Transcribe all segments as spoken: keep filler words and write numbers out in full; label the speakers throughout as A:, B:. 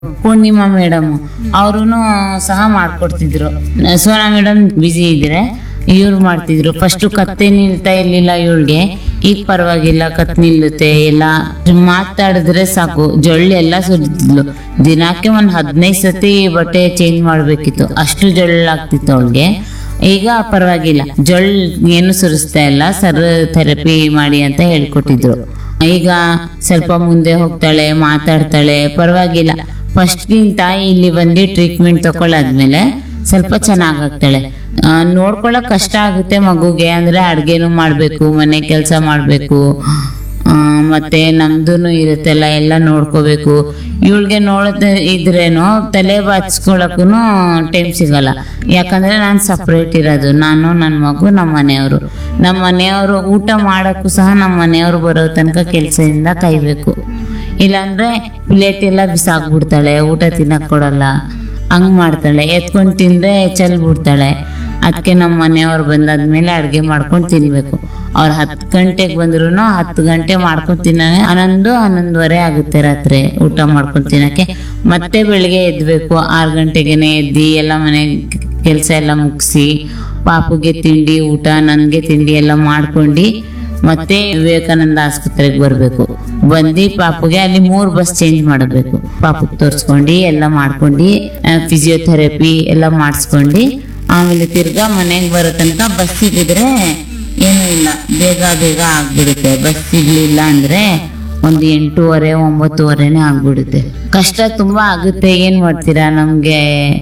A: Purnima madam ಅವರು ಸಹ ಮಾಡ್ಕೊಡ್ತಿದ್ರು. Sona madam ಬಿಸಿ ಇದ್ರೆ ಇವ್ರು ಮಾಡ್ತಿದ್ರು. ಫಸ್ಟ್ ಕತ್ತೆ ನಿಲ್ತಾ ಇರ್ಲಿಲ್ಲ ಇವಳಿಗೆ, ಈಗ ಪರವಾಗಿಲ್ಲ, ಕತ್ ನಿಲ್ಲುತ್ತೆ. ಎಲ್ಲ ಮಾತಾಡಿದ್ರೆ ಸಾಕು ಜೊಳ್ಳು ಎಲ್ಲ ಸುರಿತಿದ್ಲು. ದಿನಕ್ಕೆ ಒಂದ್ ಹದಿನೈದು ಸತಿ ಬಟ್ಟೆ ಚೇಂಜ್ ಮಾಡ್ಬೇಕಿತ್ತು, ಅಷ್ಟು ಜೊಳ್ಳಾಗ್ತಿತ್ತು ಅವಳಿಗೆ. ಈಗ ಪರವಾಗಿಲ್ಲ, ಜೊಳ್ಳು ಏನು ಸುರಿಸ್ತಾ ಇಲ್ಲ, ಸರ್ ಥೆರಪಿ ಮಾಡಿ ಅಂತ ಹೇಳ್ಕೊಟ್ಟಿದ್ರು. ಈಗ ಸ್ವಲ್ಪ ಮುಂದೆ ಹೋಗ್ತಾಳೆ, ಮಾತಾಡ್ತಾಳೆ, ಪರವಾಗಿಲ್ಲ. ಫಸ್ಟ್ಗಿಂತ ಇಲ್ಲಿ ಬಂದು ಟ್ರೀಟ್ಮೆಂಟ್ ತಗೊಳ್ಳಾದ್ಮೇಲೆ ಸ್ವಲ್ಪ ಚೆನ್ನಾಗಾಗ್ತಾಳೆ. ನೋಡ್ಕೊಳಕ್ ಕಷ್ಟ ಆಗುತ್ತೆ ಮಗುಗೆ, ಅಂದ್ರೆ ಅಡ್ಗೆನು ಮಾಡ್ಬೇಕು, ಮನೆ ಕೆಲಸ ಮಾಡ್ಬೇಕು, ಆ ಮತ್ತೆ ನಮ್ದುನು ಇರುತ್ತಲ್ಲ, ಎಲ್ಲ ನೋಡ್ಕೋಬೇಕು. ಇವಳಿಗೆ ನೋಡದ ಇದ್ರೇನು ತಲೆ ಬಾಚ್ಕೊಳಕ್ಕೂ ಟೈಮ್ ಸಿಗಲ್ಲ. ಯಾಕಂದ್ರೆ ನಾನು ಸಪ್ರೇಟ್ ಇರೋದು, ನಾನು ನನ್ನ ಮಗು, ನಮ್ಮ ಮನೆಯವರು. ನಮ್ಮ ಮನೆಯವರು ಊಟ ಮಾಡಕ್ಕೂ ಸಹ ನಮ್ಮ ಮನೆಯವರು ಬರೋ ತನಕ ಕೆಲಸದಿಂದ ಕಾಯ್ಬೇಕು. ಇಲ್ಲಾಂದ್ರೆ ಪ್ಲೇಟ್ ಎಲ್ಲ ಬಿಸಾಕ್ಬಿಡ್ತಾಳೆ, ಊಟ ತಿನ್ನಕ್ ಕೊಡಲ್ಲ, ಹಂಗ್ ಮಾಡ್ತಾಳೆ. ಎತ್ಕೊಂಡು ತಿಂದ್ರೆ ಚೆಲ್ ಬಿಡ್ತಾಳೆ. ಅದಕ್ಕೆ ನಮ್ಮ ಮನೆಯವ್ರು ಬಂದಾದ್ಮೇಲೆ ಅಡ್ಗೆ ಮಾಡ್ಕೊಂಡು ತಿನ್ಬೇಕು. ಅವ್ರು ಹತ್ತು ಗಂಟೆಗೆ ಬಂದ್ರು ಹತ್ತು ಗಂಟೆ ಮಾಡ್ಕೊಂಡು ತಿನ್ನ ಹನ್ನೊಂದು ಹನ್ನೊಂದುವರೆ ಆಗುತ್ತೆ ರಾತ್ರಿ ಊಟ ಮಾಡ್ಕೊಂಡು ತಿನ್ನಕ್ಕೆ. ಮತ್ತೆ ಬೆಳಿಗ್ಗೆ ಎದ್ಬೇಕು, ಆರು ಗಂಟೆಗೆನೆ ಎದ್ದಿ ಎಲ್ಲ ಮನೆ ಕೆಲಸ ಎಲ್ಲ ಮುಗಿಸಿ ಪಾಪುಗೆ ತಿಂಡಿ ಊಟ, ನನ್ಗೆ ತಿಂಡಿ ಎಲ್ಲ ಮಾಡ್ಕೊಂಡು ಮತ್ತೆ ವಿವೇಕಾನಂದ ಆಸ್ಪತ್ರೆಗೆ ಬರ್ಬೇಕು. ಬಂದು ಪಾಪುಗೆ ಅಲ್ಲಿ ಮೂರ್ ಬಸ್ ಚೇಂಜ್ ಮಾಡಬೇಕು. ಪಾಪುಗೆ ತೋರ್ಸ್ಕೊಂಡು ಎಲ್ಲ ಮಾಡ್ಕೊಂಡು ಫಿಸಿಯೋಥೆರಪಿ ಎಲ್ಲ ಮಾಡಿಸ್ಕೊಂಡು ಆಮೇಲೆ ತಿರ್ಗಾ ಮನೆಗೆ ಬರೋ ತನಕ ಬಸ್ ಸಿಗಿದ್ರೆ ಏನೂ ಇಲ್ಲ, ಬೇಗ ಬೇಗ ಆಗ್ಬಿಡುತ್ತೆ. ಬಸ್ ಸಿಗ್ಲಿಲ್ಲ ಅಂದ್ರೆ ಒಂದು ಎಂಟೂವರೆ ಒಂಬತ್ತುವರೆನೆ ಆಗ್ಬಿಡುತ್ತೆ. ಕಷ್ಟ ತುಂಬಾ ಆಗುತ್ತೆ. ಏನ್ ಮಾಡ್ತೀರಾ, ನಮ್ಗೆ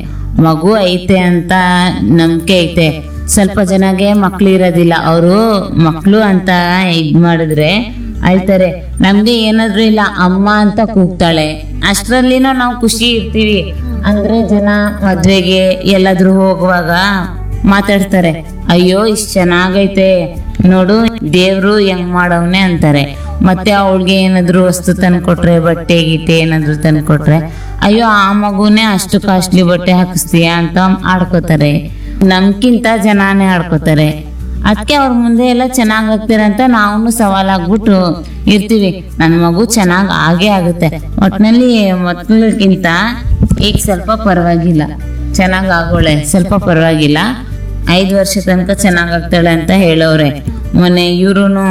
A: ಮಗು ಐತೆ ಅಂತ ನಂಬಿಕೆ ಐತೆ. ಸ್ವಲ್ಪ ಜನಗೆ ಮಕ್ಳು ಇರೋದಿಲ್ಲ, ಅವರು ಮಕ್ಳು ಅಂತ ಇದ್ ಮಾಡಿದ್ರೆ ಅಳ್ತಾರೆ. ನಮ್ಗೆ ಏನಾದ್ರು ಇಲ್ಲ, ಅಮ್ಮ ಅಂತ ಕೂಗ್ತಾಳೆ, ಅಷ್ಟ್ರಲ್ಲಿನೂ ನಾವು ಖುಷಿ ಇರ್ತೀವಿ. ಅಂದ್ರೆ ಜನ ಮದ್ವೆಗೆ ಎಲ್ಲಾದ್ರೂ ಹೋಗುವಾಗ ಮಾತಾಡ್ತಾರೆ, ಅಯ್ಯೋ ಇಷ್ಟ್ ಚೆನ್ನಾಗೈತೆ ನೋಡು, ದೇವ್ರು ಹೆಂಗ್ ಮಾಡವ್ನೆ ಅಂತಾರೆ. ಮತ್ತೆ ಅವಳಿಗೆ ಏನಾದ್ರು ವಸ್ತು ತಂದು ಕೊಟ್ರೆ, ಬಟ್ಟೆ ಗೀಟೆ ಏನಾದ್ರು ತಂದು ಕೊಟ್ರೆ, ಅಯ್ಯೋ ಆ ಮಗುನೇ ಅಷ್ಟು ಕಾಸ್ಟ್ಲಿ ಬಟ್ಟೆ ಹಾಕಿಸ್ತೀಯ ಅಂತ ಆಡ್ಕೋತಾರೆ. ನಮ್ಕಿಂತ ಜನಾನೇ ಆಡ್ಕೋತಾರೆ. ಅದಕ್ಕೆ ಅವ್ರ ಮುಂದೆ ಎಲ್ಲ ಚೆನ್ನಾಗ್ ಆಗ್ತಾರೆ ಅಂತ ನಾವು ಸವಾಲಾಗ್ಬಿಟ್ಟು ಇರ್ತೀವಿ. ನನ್ನ ಮಗು ಚೆನ್ನಾಗ್ ಆಗೇ ಆಗುತ್ತೆ. ಒಟ್ನಲ್ಲಿ ಮೊದ್ಲಕ್ಕಿಂತ ಈಗ ಸ್ವಲ್ಪ ಪರವಾಗಿಲ್ಲ, ಚೆನ್ನಾಗ್ ಆಗೋಳೆ, ಸ್ವಲ್ಪ ಪರವಾಗಿಲ್ಲ. ಐದು ವರ್ಷ ತನಕ ಚೆನ್ನಾಗ್ ಆಗ್ತಾಳೆ ಅಂತ ಹೇಳೋರೆ. ಮೊನ್ನೆ ಇವ್ರುನು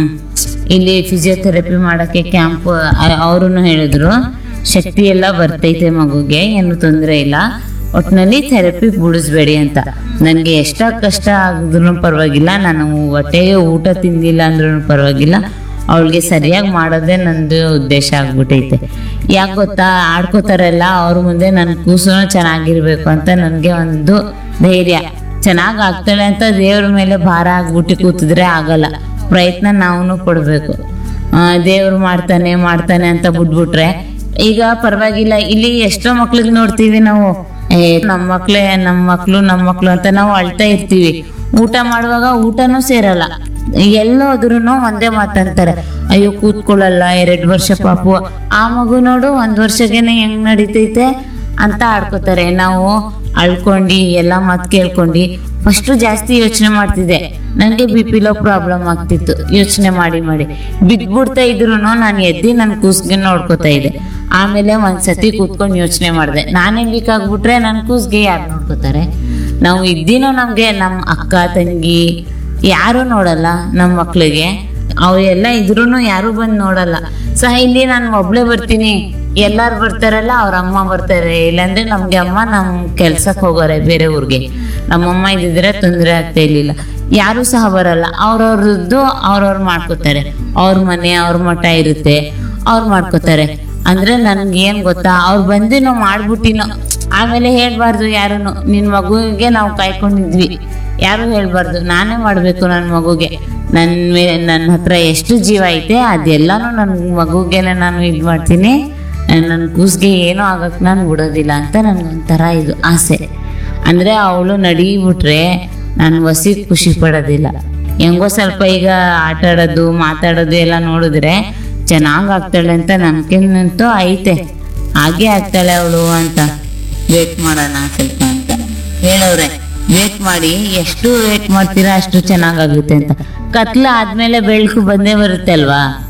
A: ಇಲ್ಲಿ ಫಿಸಿಯೋಥೆರಪಿ ಮಾಡಕ್ಕೆ ಕ್ಯಾಂಪ್ ಅವರು ಹೇಳಿದ್ರು, ಶಕ್ತಿ ಎಲ್ಲ ಬರ್ತೈತೆ ಮಗುಗೆ, ಏನು ತೊಂದರೆ ಇಲ್ಲ, ಒಟ್ನಲ್ಲಿ ಥೆರಪಿ ಬಿಡಿಸ್ಬೇಡಿ ಅಂತ. ನನಗೆ ಎಷ್ಟ ಕಷ್ಟ ಆಗಿದ್ರು ಪರವಾಗಿಲ್ಲ, ನಾನು ಹೊಟ್ಟೆಗೆ ಊಟ ತಿಂದಿಲ್ಲ ಅಂದ್ರೂ ಪರವಾಗಿಲ್ಲ, ಅವಳಿಗೆ ಸರಿಯಾಗಿ ಮಾಡೋದೇ ನಂದು ಉದ್ದೇಶ ಆಗ್ಬಿಟ್ಟೈತೆ. ಯಾಕೆ ಗೊತ್ತಾ, ಆಡ್ಕೋತಾರಲ್ಲ ಅವ್ರ ಮುಂದೆ ನನ್ನ ಕೂಸು ಚೆನ್ನಾಗಿರ್ಬೇಕು ಅಂತ ನನಗೆ ಒಂದು ಧೈರ್ಯ. ಚೆನ್ನಾಗ್ ಆಗ್ತಾಳೆ ಅಂತ ದೇವ್ರ ಮೇಲೆ ಭಾರ ಆಗ್ಬಿಟ್ಟು ಕೂತಿದ್ರೆ ಆಗಲ್ಲ. ಪ್ರಯತ್ನ ನಾವು ಪಡ್ಬೇಕು. ದೇವ್ರು ಮಾಡ್ತಾನೆ ಮಾಡ್ತಾನೆ ಅಂತ ಬಿಟ್ಬಿಟ್ರೆ ಈಗ ಪರವಾಗಿಲ್ಲ. ಇಲ್ಲಿ ಎಷ್ಟೋ ಮಕ್ಳಿಗೆ ನೋಡ್ತೀವಿ ನಾವು, ಏ ನಮ್ಮ ಮಕ್ಳೇ ನಮ್ಮ ಮಕ್ಳು ನಮ್ಮ ಮಕ್ಳು ಅಂತ ನಾವು ಅಳ್ತಾ ಇರ್ತೀವಿ. ಊಟ ಮಾಡುವಾಗ ಊಟನೂ ಸೇರಲ್ಲ. ಎಲ್ಲೋದ್ರು ಒಂದೇ ಮಾತಂತಾರೆ, ಅಯ್ಯೋ ಕೂತ್ಕೊಳ್ಳಲ್ಲ, ಎರಡ್ ವರ್ಷ ಪಾಪು, ಆ ಮಗು ನೋಡು ಒಂದ್ ವರ್ಷಗೆನೆ ಹೆಂಗ್ ನಡೀತೈತೆ ಅಂತ ಆಡ್ಕೋತಾರೆ. ನಾವು ಅಳ್ಕೊಂಡಿ ಎಲ್ಲ ಮಾತು ಕೇಳ್ಕೊಂಡು ಫಸ್ಟ್ ಜಾಸ್ತಿ ಯೋಚನೆ ಮಾಡ್ತಿದ್ದೆ. ನನಗೆ ಬಿ ಪಿ ಲೋ ಪ್ರಾಬ್ಲಮ್ ಆಗ್ತಿತ್ತು. ಯೋಚನೆ ಮಾಡಿ ಮಾಡಿ ಬಿದ್ಬಿಡ್ತಾ ಇದ್ರು ನಾನು ಎದ್ದಿ ನನ್ನ ಕೂಸ್ಗೆ ನೋಡ್ಕೋತಾ ಇದ್ದೆ. ಆಮೇಲೆ ಒಂದ್ಸತಿ ಕೂತ್ಕೊಂಡು ಯೋಚನೆ ಮಾಡಿದೆ, ನಾನೇ ವೀಕ್ ಆಗ್ಬಿಟ್ರೆ ನನ್ನ ಕೂಸ್ಗೆ ಯಾರು ನೋಡ್ಕೋತಾರೆ? ನಾವು ಇದ್ದೀನೋ ನಮ್ಗೆ ನಮ್ಮ ಅಕ್ಕ ತಂಗಿ ಯಾರು ನೋಡಲ್ಲ ನಮ್ಮ ಮಕ್ಳಿಗೆ. ಅವು ಎಲ್ಲ ಇದ್ರೂ ಯಾರು ಬಂದು ನೋಡಲ್ಲ. ಸಹ ಇಲ್ಲಿ ನಾನು ಒಬ್ಳೆ ಬರ್ತೀನಿ, ಎಲ್ಲಾರು ಬರ್ತಾರಲ್ಲ ಅವ್ರ ಅಮ್ಮ ಬರ್ತಾರೆ, ಇಲ್ಲಾಂದ್ರೆ ನಮ್ಗೆ ಅಮ್ಮ ನಮ್ ಕೆಲ್ಸಕ್ಕೆ ಹೋಗೋರೆ ಬೇರೆ ಊರಿಗೆ. ನಮ್ಮಮ್ಮ ಇದ್ದಿದ್ರೆ ತೊಂದರೆ ಆಗ್ತಾ ಇರ್ಲಿಲ್ಲ. ಯಾರು ಸಹ ಬರಲ್ಲ, ಅವ್ರವ್ರದ್ದು ಅವ್ರವ್ರು ಮಾಡ್ಕೋತಾರೆ. ಅವ್ರ ಮನೆ ಅವ್ರ ಮಠ ಇರುತ್ತೆ, ಅವ್ರು ಮಾಡ್ಕೋತಾರೆ. ಅಂದ್ರೆ ನನ್ಗೆ ಏನ್ ಗೊತ್ತಾ, ಅವ್ರು ಬಂದು ನಾವು ಮಾಡ್ಬಿಟ್ಟಿನೋ ಆಮೇಲೆ ಹೇಳ್ಬಾರ್ದು ಯಾರುನು, ನಿನ್ ಮಗುವಿಗೆ ನಾವು ಕಾಯ್ಕೊಂಡಿದ್ವಿ ಯಾರು ಹೇಳ್ಬಾರ್ದು, ನಾನೇ ಮಾಡ್ಬೇಕು ನನ್ನ ಮಗುಗೆ. ನನ್ ಮೇಲೆ ನನ್ನ ಹತ್ರ ಎಷ್ಟು ಜೀವ ಐತೆ ಅದೆಲ್ಲಾನು ನನ್ನ ಮಗುಗೆನೆ ನಾನು ಇದ್ ಮಾಡ್ತೀನಿ. ನನ್ನ ಕೂಸ್ಗೆ ಏನೋ ಆಗಕ್ ನಾನು ಬಿಡೋದಿಲ್ಲ ಅಂತ ನನ್ಗೊಂಥರ ಇದು ಆಸೆ. ಅಂದ್ರೆ ಅವಳು ನಡಿಬಿಟ್ರೆ ನಾನು ವಸಿ ಖುಷಿ ಪಡೋದಿಲ್ಲ. ಹೆಂಗೋ ಸ್ವಲ್ಪ ಈಗ ಆಟ ಆಡೋದು ಮಾತಾಡೋದು ಎಲ್ಲ ನೋಡಿದ್ರೆ ಚೆನ್ನಾಗ್ ಆಗ್ತಾಳೆ ಅಂತ ನಮ್ಗೇನಂತೂ ಐತೆ. ಹಾಗೆ ಆಗ್ತಾಳೆ ಅವಳು ಅಂತ ವೇಟ್ ಮಾಡೋಣ ಸ್ವಲ್ಪ ಅಂತ ಹೇಳವ್ರೆ. ವೇಟ್ ಮಾಡಿ, ಎಷ್ಟು ವೇಟ್ ಮಾಡ್ತೀರಾ ಅಷ್ಟು ಚೆನ್ನಾಗಾಗುತ್ತೆ ಅಂತ. ಕತ್ಲ ಆದ್ಮೇಲೆ ಬೆಳಕು ಬಂದೇ ಬರುತ್ತೆ ಅಲ್ವಾ.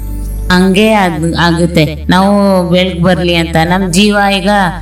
A: ಹಂಗೆ ಆಗ್ ಆಗುತ್ತೆ. ನಾವು ಬೆಳಗ್ ಬರ್ಲಿ ಅಂತ ನಮ್ ಜೀವ ಈಗ